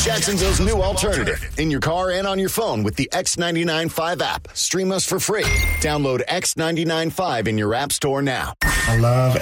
Jacksonville's new alternative. In your car and on your phone with the X99.5 app. Stream us for free. Download X99.5 in your app store now. I love